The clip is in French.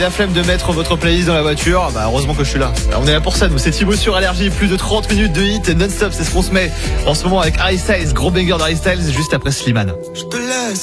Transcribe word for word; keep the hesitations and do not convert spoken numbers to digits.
la flemme de mettre votre playlist dans la voiture, bah heureusement que je suis là. On est là pour ça, nous. C'est Thibaut sur Allergie. Plus de trente minutes de hit non-stop, c'est ce qu'on se met en ce moment avec Harry Styles. Gros banger d'Harry Styles juste après Slimane. Je te laisse.